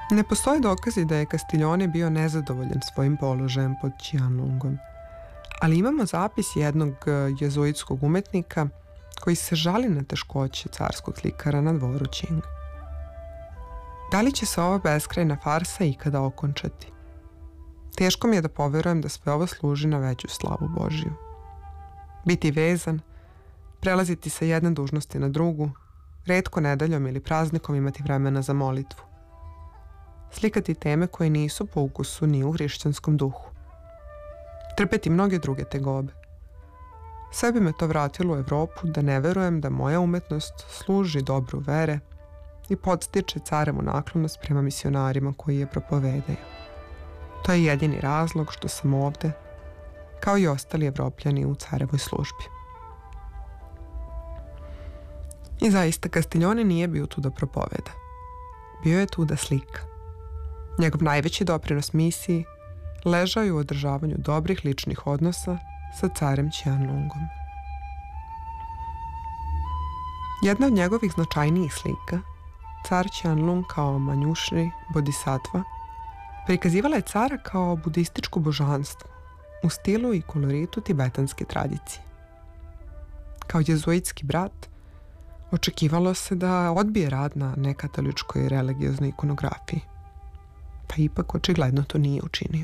Ne postoje dokazi da je Castiglione bio nezadovoljan svojim položajem pod Qianlongom, ali imamo zapis jednog jezuitskog umetnika koji se žali na teškoće carskog slikara na dvoru Qing. Da li će se ova beskrajna farsa ikada okončati? Teško mi je da poverujem da sve ovo služi na veću slavu Božiju. Biti vezan, prelaziti sa jedne dužnosti na drugu, retko nedeljom ili praznikom imati vremena za molitvu. Slikati teme koje nisu po ukusu ni u hrišćanskom duhu. Trpeti mnoge druge tegobe. Sve bi me to vratilo u Evropu da ne verujem da moja umetnost služi dobru vere i podstiče carevu naklonost prema misionarima koji je propovedaju. To je jedini razlog što sam ovde, kao i ostali Evropljani u carevoj službi. I zaista Castiglione nije bio tu da propoveda. Bio je tu da slika. Njegov najveći doprinos misiji ležao je u održavanju dobrih ličnih odnosa sa carem Qianlongom. Jedna od njegovih značajnijih slika, car Qianlong kao Manjushri Bodhisattva, prikazivala je cara kao budističko božanstvo u stilu i koloritu tibetanske tradicije. Kao jezuitski brat, očekivalo se da odbije rad na nekatoličkoj religioznoj ikonografiji, pa ipak očigledno to nije učinio.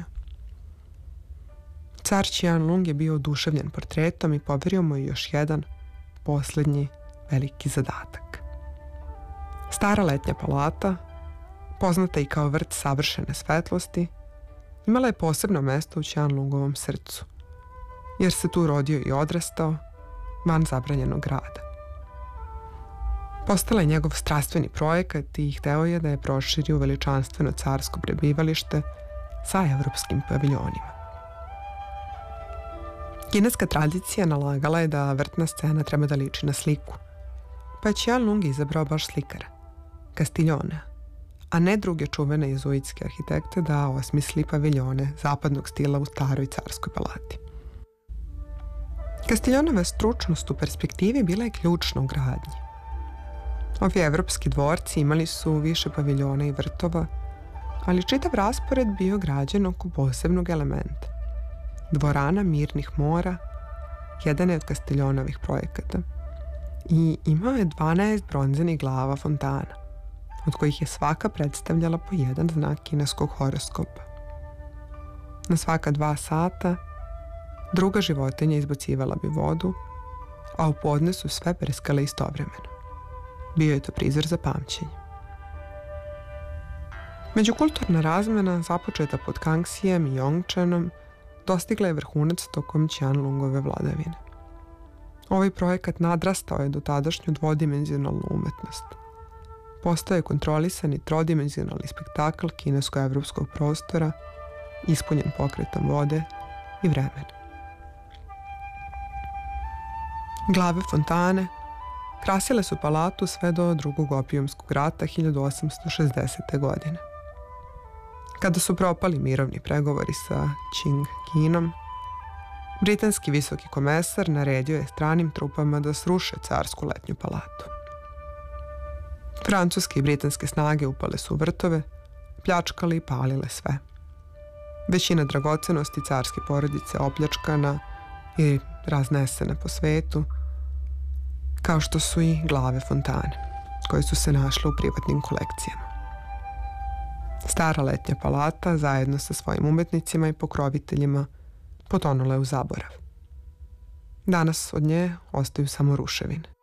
Car Qianlong je bio oduševljen portretom i poverio mu je još jedan, poslednji, veliki zadatak. Stara letnja palata, poznata i kao vrt savršene svetlosti, imala je posebno mesto u Qianlongovom srcu, jer se tu rodio i odrastao van zabranjenog grada. Postala je njegov strastveni projekat i hteo je da je proširi u veličanstveno carsko prebivalište sa evropskim paviljonima. Kineska tradicija nalagala je da vrtna scena treba da liči na sliku, pa je Qianlong izabrao baš slikara, Castiglione, a ne druge čuvene jezuitske arhitekte da osmisli paviljone zapadnog stila u staroj carskoj palati. Castiglionova stručnost u perspektivi bila je ključna u gradnji. Ovi evropski dvorci imali su više paviljona i vrtova, ali čitav raspored bio građen oko posebnog elementa. Dvorana mirnih mora jedan je od Castiglionovih projekata i imao je 12 bronzenih glava fontana, od kojih je svaka predstavljala po jedan znak kineskog horoskopa. Na svaka 2 sata druga životinja izbacivala bi vodu, a u podne su sve prskale istovremeno. Bio je to prizor za pamćenje. Međukulturna razmena, započeta pod Kangxijem i Yongchenom, dostigla je vrhunac tokom Qianlongove vladavine. Ovaj projekat nadrastao je do tadašnju dvodimenzionalnu umetnost. Postao je kontrolisani trodimenzionalni spektakl kinesko-evropskog prostora, ispunjen pokretom vode i vremena. Glave fontane krasile su palatu sve do drugog opijumskog rata 1860. godine. Kada su propali mirovni pregovori sa Qing Kinom, britanski visoki komesar naredio je stranim trupama da sruše carsku letnju palatu. Francuske i britanske snage upale su u vrtove, pljačkale i palile sve. Većina dragocenosti carske porodice opljačkana i raznesena po svetu, kao što su i glave fontane, koje su se našle u privatnim kolekcijama. Stara letnja palata, zajedno sa svojim umetnicima i pokroviteljima, potonula je u zaborav. Danas od nje ostaju samo ruševine.